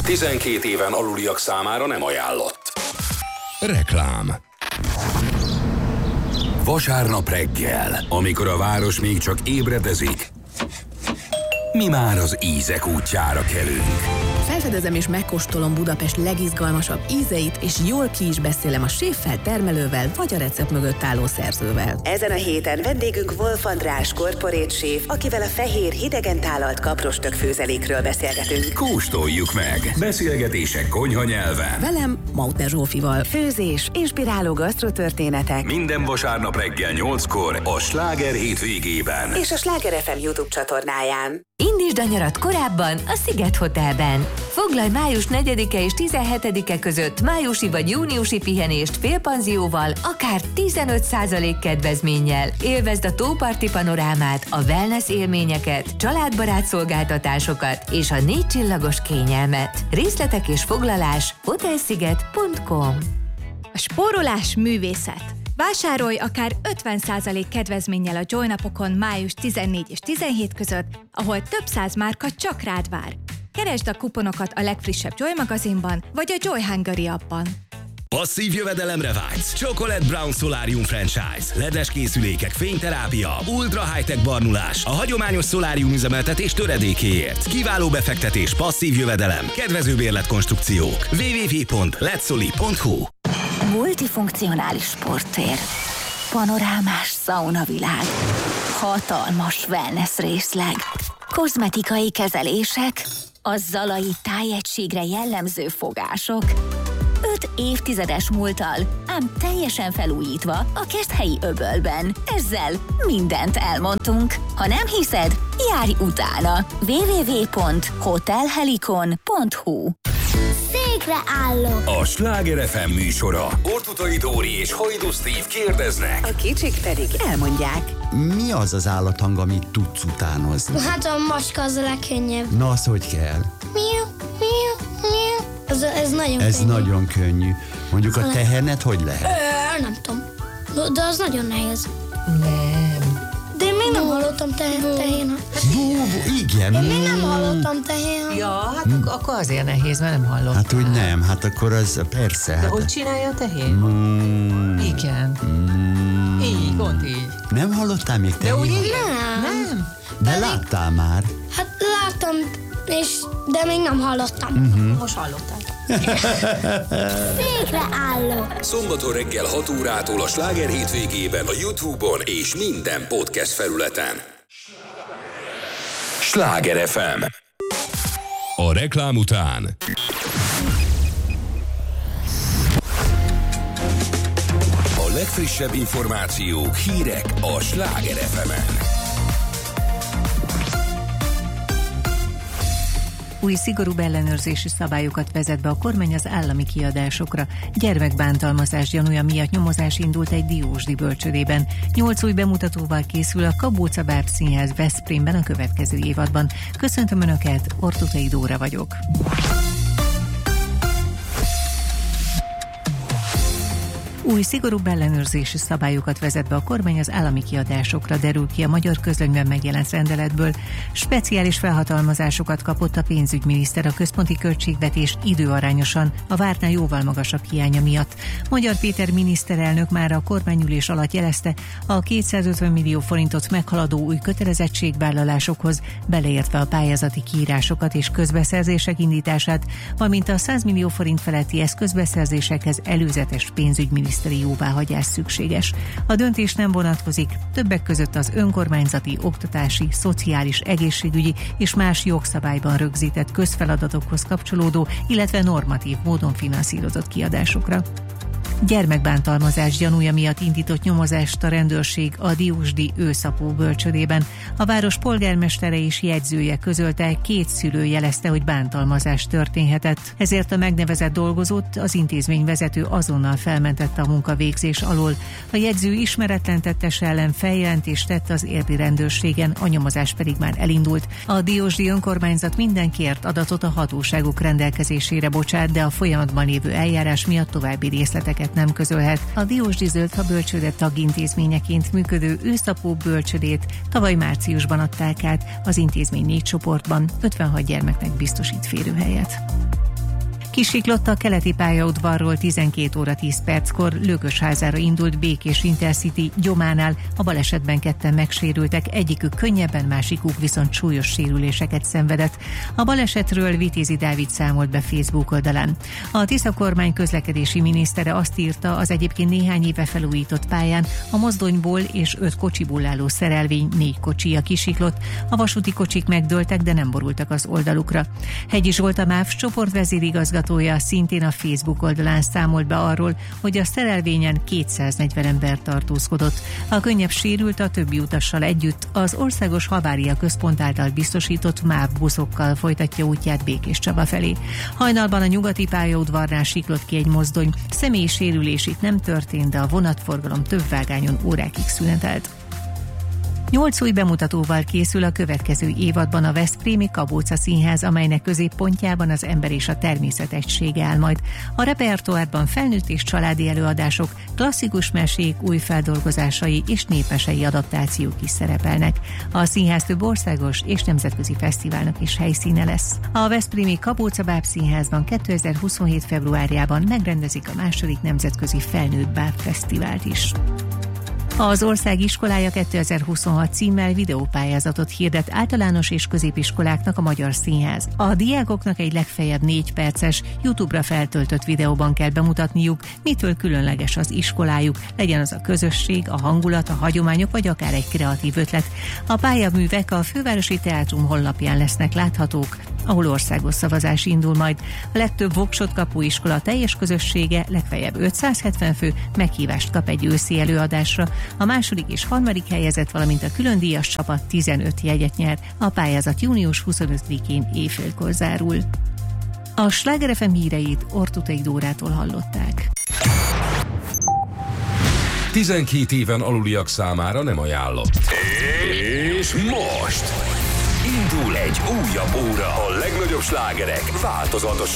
12 éven aluliak számára nem ajánlott. Reklám. Vasárnap reggel, amikor a város még csak ébredezik, mi már az ízek útjára kelünk. Felfedezem és megkóstolom Budapest legizgalmasabb ízeit, és jól ki is beszélem a séffel, termelővel, vagy a recept mögött álló szerzővel. Ezen a héten vendégünk Wolf András korporét séf, akivel a fehér, hidegen tálalt kaprostök főzelékről beszélgetünk. Kóstoljuk meg! Beszélgetések konyha nyelven. Velem, Mautner Zsófival. Főzés, inspiráló gasztrotörténetek. Minden vasárnap reggel 8-kor a Sláger hétvégében. És a Sláger FM YouTube csatornáján. Indítsd a nyarat korábban a Sziget Hotelben. Foglalj május 4-e és 17-e között májusi vagy júniusi pihenést félpanzióval, akár 15% kedvezménnyel. Élvezd a tóparti panorámát, a wellness élményeket, családbarát szolgáltatásokat és a 4 csillagos kényelmet. Részletek és foglalás hotelsziget.com. A spórolás művészet. Vásárolj akár 50% kedvezménnyel a Joy napokon május 14 és 17 között, ahol több száz márka csak rád vár. Keresd a kuponokat a legfrissebb Joy magazinban, vagy a Joy Hungary appban. Passzív jövedelemre vágysz? Chocolate Brown Solarium Franchise. Ledes készülékek, fényterápia, ultra high-tech barnulás, a hagyományos szolárium üzemeltetés töredékéért. Kiváló befektetés, passzív jövedelem, kedvező bérletkonstrukciók. www.letsoli.hu. Multifunkcionális sporttér, panorámás szaunavilág, hatalmas wellness részleg, kozmetikai kezelések, a zalai tájegységre jellemző fogások. 5 évtizedes múlttal, ám teljesen felújítva a Keszthelyi öbölben. Ezzel mindent elmondtunk. Ha nem hiszed, járj utána. www.hotelhelikon.hu. Székre állok! A Sláger FM műsora. Ortutai Dóri és Hajdú Steve kérdeznek. A kicsik pedig elmondják. Mi az az állathang, amit tudsz utánozni? Hát a macska az a legkönnyebb. Na, az hogy kell? Miau, miau, miau. Ez nagyon Ez könnyű. nagyon könnyű. Mondjuk a tehenet hogy lehet? Nem tudom. De az nagyon nehéz. Nem. De én még nem hallottam tehén. Igen. Én még nem hallottam tehén. Ja, hát akkor azért nehéz, mert nem hallottam. Hát úgy nem, hát akkor az persze. De Hát, hogy csinálja a tehén? Igen. Így, pont így. nem hallottál még De úgy tehén? igen? Nem. De láttál már. Hát láttam, de még nem hallottam. Most hallottál. Székre állok! Szombaton reggel 6 órától a Sláger hétvégében a YouTube-on és minden podcast felületen. Sláger FM. A reklám után A legfrissebb információk, hírek a Sláger FM-en. Új szigorúbb ellenőrzési szabályokat vezet be a kormány az állami kiadásokra. Gyermekbántalmazás gyanúja miatt nyomozás indult egy diósdi bölcsődében. 8 új bemutatóval készül a Kabóca Báb Színház Veszprémben a következő évadban. Köszöntöm Önöket, Ortutai Dóra vagyok. Új szigorúbb ellenőrzési szabályokat vezet be a kormány az állami kiadásokra, derül ki a Magyar Közlönyben megjelent rendeletből. Speciális felhatalmazásokat kapott a pénzügyminiszter a központi költségvetés időarányosan a vártnál jóval magasabb hiánya miatt. Magyar Péter miniszterelnök már a kormányülés alatt jelezte, a 250 millió forintot meghaladó új kötelezettségvállalásokhoz, beleértve a pályázati kiírásokat és közbeszerzések indítását, valamint a 100 millió forint feletti eszközbeszerzésekhez előzetes pénzügyminiszteri jóváhagyás szükséges. A döntés nem vonatkozik többek között az önkormányzati, oktatási, szociális, egészségügyi és más jogszabályban rögzített közfeladatokhoz kapcsolódó, illetve normatív módon finanszírozott kiadásokra. Gyermekbántalmazás gyanúja miatt indított nyomozást a rendőrség a diósdi Őszapó bölcsődében. A város polgármestere és jegyzője közölte, 2 szülő jelezte, hogy bántalmazás történhetett. Ezért a megnevezett dolgozót az intézményvezető azonnal felmentette a munkavégzés alól. A jegyző ismeretlen tettes ellen feljelentést tett az érdi rendőrségen, a nyomozás pedig már elindult. A diósdi önkormányzat minden kért adatot a hatóságok rendelkezésére bocsát, de a folyamatban lévő eljárás miatt további részleteket nem közölhet. A Diósdi Zöldfa bölcsőde tagintézményeként működő Őszapó bölcsődét tavaly márciusban adták át, az intézmény 4 csoportban 56 gyermeknek biztosít férőhelyet. Kisiklott a keleti pályaudvarról 12 óra 10 perckor Lőkösházára indult békés Intercity Gyománál. A balesetben ketten megsérültek, egyikük könnyebben, másikuk viszont súlyos sérüléseket szenvedett. A balesetről Vitézi Dávid számolt be Facebook oldalán. A Tisza kormány közlekedési minisztere azt írta, az egyébként néhány éve felújított pályán a mozdonyból és 5 kocsiból álló szerelvény 4 kocsija kisiklott, a vasúti kocsik megdőltek, de nem borultak az oldalukra. Hegyi Zsolt, a MÁV csoportvezérigazgatója szintén a Facebook oldalán számolt be arról, hogy a szerelvényen 240 ember tartózkodott. A könnyebb sérült a többi utassal együtt az Országos Havária Központ által biztosított MÁV buszokkal folytatja útját Békéscsaba felé. Hajnalban a nyugati pályaudvarnál siklott ki egy mozdony, személyi sérülés itt nem történt, de a vonatforgalom több vágányon órákig szünetelt. 8 új bemutatóval készül a következő évadban a veszprémi Kabóca Színház, amelynek középpontjában az ember és a természet egysége áll majd. A repertoárban felnőtt és családi előadások, klasszikus mesék, új feldolgozásai és népmesei adaptációk is szerepelnek. A színház több országos és nemzetközi fesztiválnak is helyszíne lesz. A veszprémi Kabóca Bábszínházban 2027. februárjában megrendezik a második nemzetközi felnőtt bábfesztivált is. Az ország iskolája 2026 címmel videópályázatot hirdet általános és középiskoláknak a Magyar Színház. A diákoknak egy legfeljebb 4 perces, YouTube-ra feltöltött videóban kell bemutatniuk, mitől különleges az iskolájuk, legyen az a közösség, a hangulat, a hagyományok vagy akár egy kreatív ötlet. A pályaművek a Fővárosi Teátrum honlapján lesznek láthatók, ahol országos szavazás indul majd. A legtöbb voksot kapó iskola teljes közössége, legfeljebb 570 fő meghívást kap egy őszi előadásra. A második és harmadik helyezett, valamint a különdíjas csapat 15 jegyet nyer. A pályázat június 25-én éjfélkor zárul. A Sláger FM híreit Ortutai Dórától hallották. 12 éven aluliak számára nem ajánlott. És most indul egy újabb óra. A legnagyobb slágerek változatosan